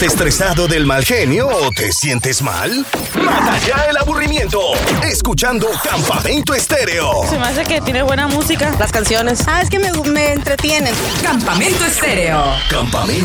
¿Estresado del mal genio o te sientes mal? Mata ya el aburrimiento escuchando Campamento Estéreo. Se me hace que tiene buena música. Las canciones. Es que me entretienen. Campamento Estéreo. Campamento